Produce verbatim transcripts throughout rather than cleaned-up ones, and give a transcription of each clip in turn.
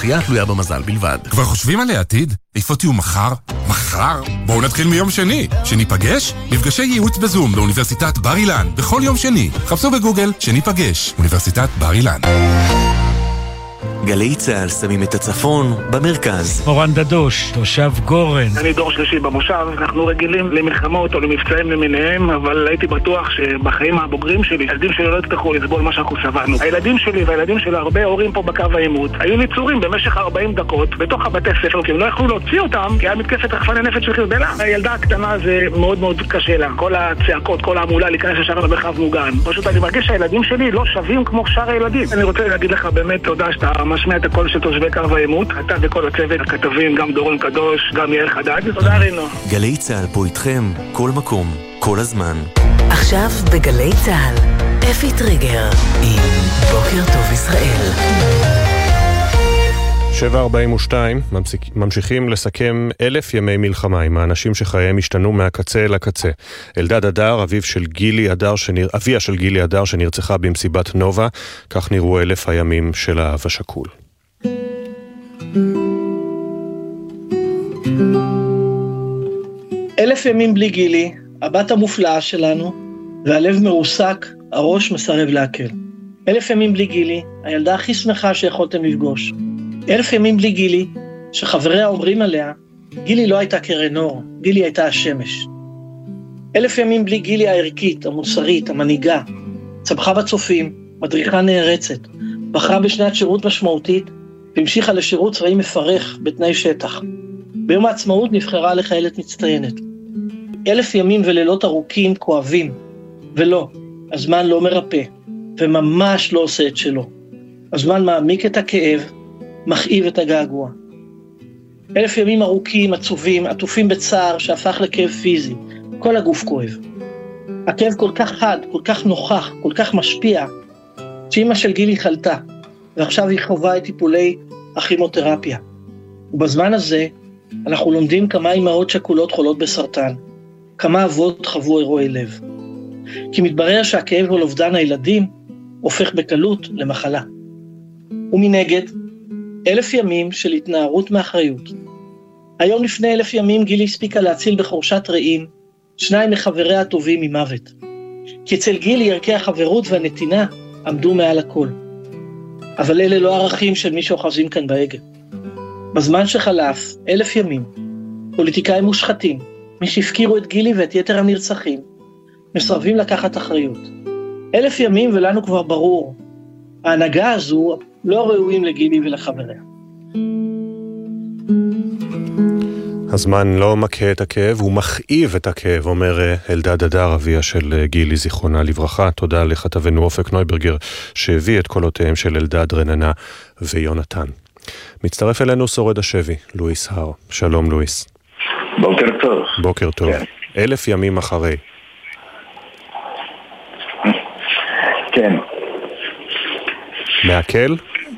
זכייה תלויה במזל בלבד. כבר חושבים על העתיד? איפה תהיו מחר? מחר? בואו נתחיל מיום שני. שניפגש? מפגשי ייעוץ בזום באוניברסיטת בר אילן. בכל יום שני. חפשו בגוגל שניפגש. אוניברסיטת בר אילן. גלי צהל שמים את הצפון במרכז. אורן דדוש, תושב גורן. אני דור שלישי במושב, אנחנו רגילים למלחמות או למבצעים למיניהם, אבל הייתי בטוח שבחיים הבוגרים שלי, הילדים שלי לא יצטרכו לסבול מה שאנחנו סבלנו. הילדים שלי והילדים של הרבה הורים פה בקו העימות היו ניצורים במשך ארבעים דקות בתוך הבתי ספר, כי הם לא יכלו להוציא אותם, כי היה מתקפת רחפני נפץ של חיזבאללה. הילדה הקטנה זה מאוד מאוד קשה לה, כל הצעקות, כל העמולה להיכנס לשער במרחב מוגן. פשוט אני מרגיש שהילדים שלי לא שווים כמו שאר הילדים. אני רוצה להגיד לך באמת תודה שאתה משמיע את הקול של תושבי קו העימות, אתה וכל הצוות, הכתבים, גם דורון קדוש, גם יאיר חדד. תודה רינו. גלי צהל פה איתכם, כל מקום, כל הזמן. עכשיו בגלי צהל, אפי טריגר עם בוקר טוב ישראל. שבע ארבעים ושתיים, ממשיכים לסכם אלף ימי מלחמה עם האנשים שחייהם השתנו מהקצה אל הקצה. אלדד אדר, אביו של גילי אדר, שנר... אביה של גילי אדר שנרצחה במסיבת נובה, כך נראו אלף הימים של האב השכול. אלף ימים בלי גילי, הבת המופלאה שלנו, והלב מרוסק, הראש מסרב להקל. אלף ימים בלי גילי, הילדה הכי שמחה שיכולתם לפגוש. אלף ימים בלי גילי, שחבריה אומרים עליה, גילי לא הייתה קרן אור, גילי הייתה השמש. אלף ימים בלי גילי הערכית, המוסרית, המנהיגה, צמחה בצופים, מדריכה נערצת, בחרה בשנת שירות משמעותית, והמשיכה לשירות צבאי מפרך בתנאי שטח. ביום העצמאות נבחרה לחיילת מצטיינת. אלף ימים ולילות ארוכים כואבים, ולא, הזמן לא מרפא, וממש לא עושה את שלו. הזמן מעמיק את הכאב, מכאיב את הגעגוע. אלף ימים ארוכים, עצובים, עטופים בצער שהפך לכאב פיזי. כל הגוף כואב. הכאב כל כך חד, כל כך נוכח, כל כך משפיע, שאמא של גילי חלתה, ועכשיו היא חווה את טיפולי הכימותרפיה. ובזמן הזה אנחנו לומדים כמה אמהות שכולות חולות בסרטן, כמה אבות חוו אירועי לב. כי מתברר שהכאב על אובדן הילדים הופך בקלות למחלה. ומנגד, אלף ימים של התנערות מאחריות. היום לפני אלף ימים גילי הספיקה להציל בחורשת רעים שניים מחבריה הטובים ממוות. כי אצל גילי ערכי החברות והנתינה עמדו מעל הכל. אבל אלה לא ערכים של מי שאוחזים כאן בהגה. בזמן שחלף, אלף ימים, פוליטיקאים מושחתים, מי שהפקירו את גילי ואת יתר הנרצחים, מסרבים לקחת אחריות. אלף ימים ולנו כבר ברור, ההנהגה הזו לא ראויים לגילי ולחבריה. הזמן לא מכה את הכאב, הוא מכאיב את הכאב, אומר אלדד אדר, אביה של גילי זיכרונה לברכה. תודה לכתבנו אופק נויברגר שהביא את קולותיהם של אלדד, רננה ויונתן. מצטרף אלינו שורד השבי, לואיס הר. שלום לואיס. בוקר טוב. בוקר טוב. כן. אלף ימים אחרי. כן. מעכל?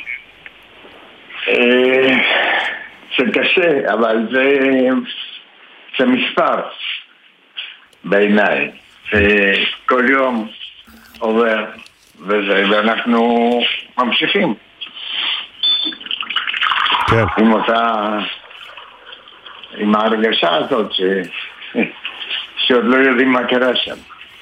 זה קשה, אבל זה, זה מספר בעיניי. כל יום עובר וזה, ואנחנו ממשיכים. כן. עם אותה, עם ההרגשה הזאת ש... שעוד לא יודעים מה קרה שם.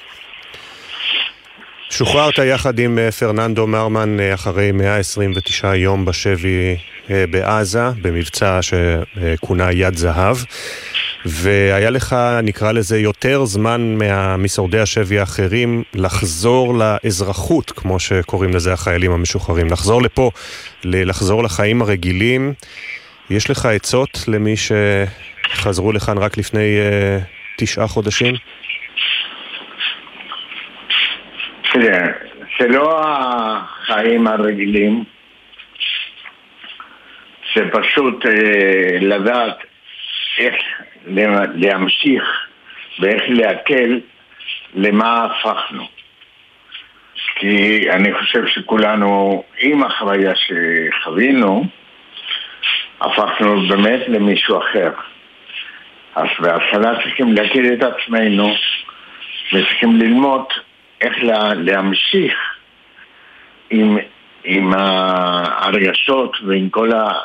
שוחררת יחד עם פרננדו מרמן אחרי מאה עשרים ותשעה יום בשבי בעזה, במבצע שכונה יד זהב, והיה לך, נקרא לזה, יותר זמן משורדי השבי האחרים לחזור לאזרחות, כמו שקוראים לזה החיילים המשוחררים, לחזור לפה, לחזור לחיים הרגילים. יש לך עצות למי שחזרו לכאן רק לפני uh, תשעה חודשים? תראה, זה לא החיים הרגילים, זה פשוט אה, לדעת איך להמשיך ואיך להקל למה הפכנו. כי אני חושב שכולנו עם החוויה שחווינו, הפכנו באמת למישהו אחר. אז בהתחלה צריכים להכיר את עצמנו וצריכים ללמוד איך לה, להמשיך עם, עם ההרגשות ועם כל